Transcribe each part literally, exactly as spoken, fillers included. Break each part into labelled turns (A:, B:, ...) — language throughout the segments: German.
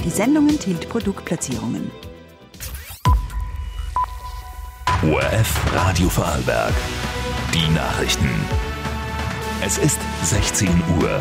A: Die Sendung enthielt Produktplatzierungen.
B: O R F Radio Vorarlberg. Die Nachrichten. Es ist sechzehn Uhr.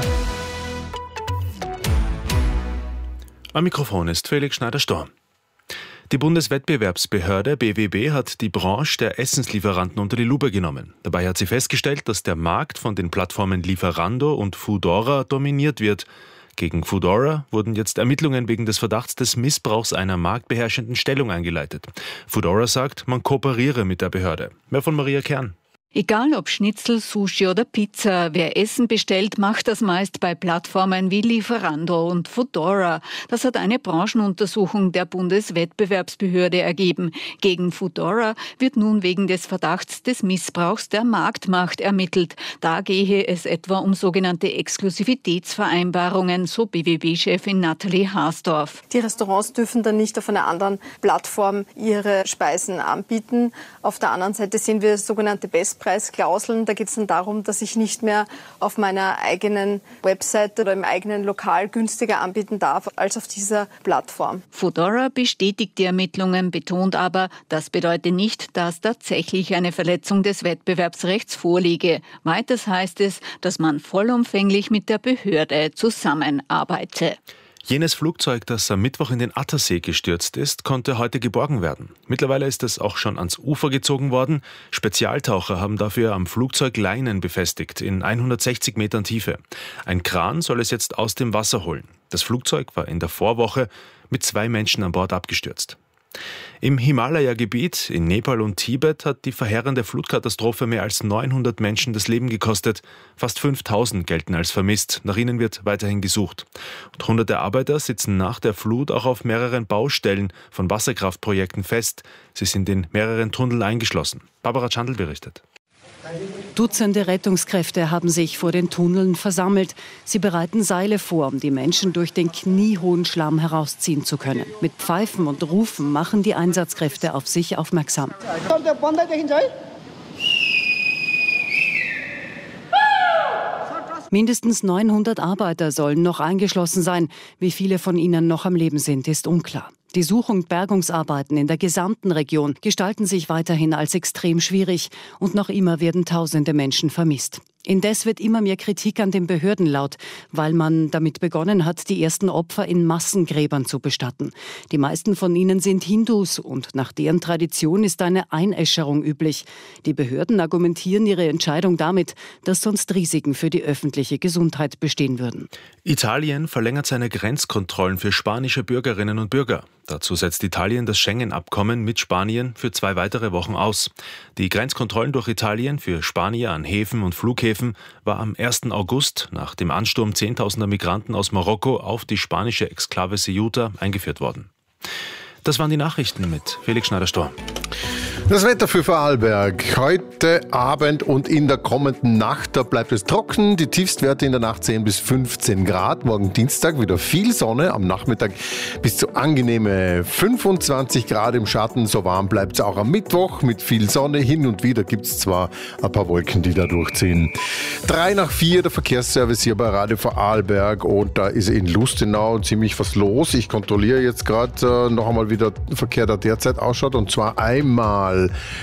C: Am Mikrofon ist Felix Schneider-Storm. Die Bundeswettbewerbsbehörde B W B hat die Branche der Essenslieferanten unter die Lupe genommen. Dabei hat sie festgestellt, dass der Markt von den Plattformen Lieferando und Foodora dominiert wird. Gegen Foodora wurden jetzt Ermittlungen wegen des Verdachts des Missbrauchs einer marktbeherrschenden Stellung eingeleitet. Foodora sagt, man kooperiere mit der Behörde. Mehr von Maria Kern.
D: Egal ob Schnitzel, Sushi oder Pizza, wer Essen bestellt, macht das meist bei Plattformen wie Lieferando und Foodora. Das hat eine Branchenuntersuchung der Bundeswettbewerbsbehörde ergeben. Gegen Foodora wird nun wegen des Verdachts des Missbrauchs der Marktmacht ermittelt. Da gehe es etwa um sogenannte Exklusivitätsvereinbarungen, so B W B-Chefin Nathalie Haasdorf.
E: Die Restaurants dürfen dann nicht auf einer anderen Plattform ihre Speisen anbieten. Auf der anderen Seite sehen wir sogenannte Best Preisklauseln. Da geht es dann darum, dass ich nicht mehr auf meiner eigenen Webseite oder im eigenen Lokal günstiger anbieten darf als auf dieser Plattform.
D: Foodora bestätigt die Ermittlungen, betont aber, das bedeutet nicht, dass tatsächlich eine Verletzung des Wettbewerbsrechts vorliege. Weiters heißt es, dass man vollumfänglich mit der Behörde zusammenarbeite.
C: Jenes Flugzeug, das am Mittwoch in den Attersee gestürzt ist, konnte heute geborgen werden. Mittlerweile ist es auch schon ans Ufer gezogen worden. Spezialtaucher haben dafür am Flugzeug Leinen befestigt, in hundertsechzig Metern Tiefe. Ein Kran soll es jetzt aus dem Wasser holen. Das Flugzeug war in der Vorwoche mit zwei Menschen an Bord abgestürzt. Im Himalaya-Gebiet in Nepal und Tibet hat die verheerende Flutkatastrophe mehr als neunhundert Menschen das Leben gekostet. Fast fünftausend gelten als vermisst. Nach ihnen wird weiterhin gesucht. Und hunderte Arbeiter sitzen nach der Flut auch auf mehreren Baustellen von Wasserkraftprojekten fest. Sie sind in mehreren Tunneln eingeschlossen. Barbara Schandl berichtet.
F: Dutzende Rettungskräfte haben sich vor den Tunneln versammelt. Sie bereiten Seile vor, um die Menschen durch den kniehohen Schlamm herausziehen zu können. Mit Pfeifen und Rufen machen die Einsatzkräfte auf sich aufmerksam. Mindestens neunhundert Arbeiter sollen noch eingeschlossen sein. Wie viele von ihnen noch am Leben sind, ist unklar. Die Such- und Bergungsarbeiten in der gesamten Region gestalten sich weiterhin als extrem schwierig und noch immer werden tausende Menschen vermisst. Indes wird immer mehr Kritik an den Behörden laut, weil man damit begonnen hat, die ersten Opfer in Massengräbern zu bestatten. Die meisten von ihnen sind Hindus und nach deren Tradition ist eine Einäscherung üblich. Die Behörden argumentieren ihre Entscheidung damit, dass sonst Risiken für die öffentliche Gesundheit bestehen würden.
C: Italien verlängert seine Grenzkontrollen für spanische Bürgerinnen und Bürger. Dazu setzt Italien das Schengen-Abkommen mit Spanien für zwei weitere Wochen aus. Die Grenzkontrollen durch Italien für Spanier an Häfen und Flughäfen war am ersten August nach dem Ansturm zehntausender Migranten aus Marokko auf die spanische Exklave Ceuta eingeführt worden. Das waren die Nachrichten mit Felix Schneider-Storm.
G: Das Wetter für Vorarlberg. Heute Abend und in der kommenden Nacht, da bleibt es trocken. Die Tiefstwerte in der Nacht zehn bis fünfzehn Grad. Morgen Dienstag wieder viel Sonne. Am Nachmittag bis zu angenehme fünfundzwanzig Grad im Schatten. So warm bleibt es auch am Mittwoch mit viel Sonne. Hin und wieder gibt es zwar ein paar Wolken, die da durchziehen. Drei nach vier, der Verkehrsservice hier bei Radio Vorarlberg. Und da ist in Lustenau ziemlich was los. Ich kontrolliere jetzt gerade äh, noch einmal, wie der Verkehr da derzeit ausschaut. Und zwar einmal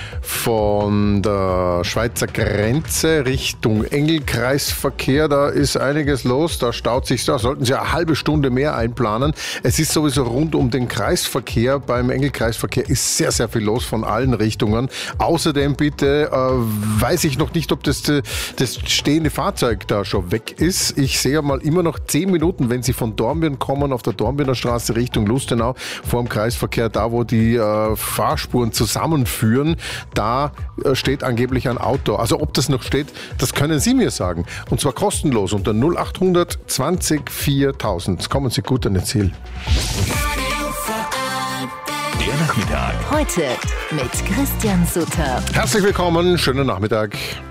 G: von der Schweizer Grenze Richtung Engelkreisverkehr. Da ist einiges los, da staut sich, da sollten Sie eine halbe Stunde mehr einplanen. Es ist sowieso rund um den Kreisverkehr, beim Engelkreisverkehr ist sehr, sehr viel los von allen Richtungen. Außerdem bitte, äh, weiß ich noch nicht, ob das, das stehende Fahrzeug da schon weg ist. Ich sehe mal immer noch zehn Minuten, wenn Sie von Dornbirn kommen, auf der Dornbirner Straße Richtung Lustenau, vor dem Kreisverkehr, da wo die äh, Fahrspuren zusammenführen. Da steht angeblich ein Auto. Also ob das noch steht, das können Sie mir sagen. Und zwar kostenlos unter null achthundert zwanzig viertausend. Kommen Sie gut an Ihr Ziel.
B: Der Nachmittag.
H: Heute mit Christian Sutter.
G: Herzlich willkommen, schönen Nachmittag.